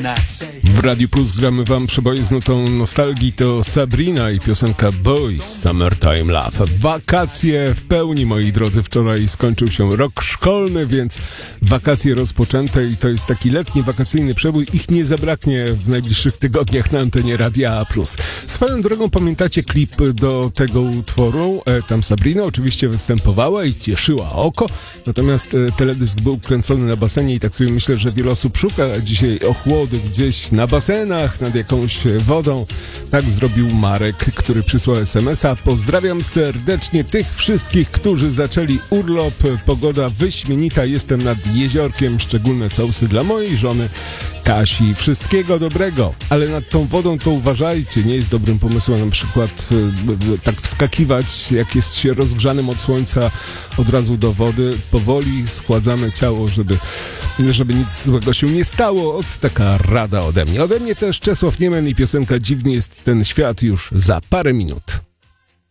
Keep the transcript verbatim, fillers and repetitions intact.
W Radiu Plus gramy wam przeboje z nutą nostalgii. To Sabrina i piosenka Boys, Summertime Love. Wakacje w pełni, moi drodzy. Wczoraj skończył się rok szkolny, więc wakacje rozpoczęte i to jest taki letni, wakacyjny przebój. Ich nie zabraknie w najbliższych tygodniach na antenie Radia Plus. Swoją drogą, pamiętacie klip do tego utworu? E, tam Sabrina oczywiście występowała i cieszyła oko, natomiast e, teledysk był kręcony na basenie i tak sobie myślę, że wiele osób szuka dzisiaj ochłody gdzieś na basenach, nad jakąś wodą. Tak zrobił Marek, który przysłał es em es a. Pozdrawiam serdecznie tych wszystkich, którzy zaczęli urlop. Pogoda wyśmienita, jestem nad jeziorkiem. Szczególne całusy dla mojej żony Kasi. Wszystkiego dobrego, ale nad tą wodą to uważajcie. Nie jest dobrym pomysłem na przykład e, tak wskakiwać, jak jest się rozgrzanym od słońca, od razu do wody. Powoli schładzamy ciało, żeby, żeby nic złego się nie stało. Od taka rada ode mnie. Ode mnie też Czesław Niemen i piosenka Dziwny jest ten świat już za parę minut.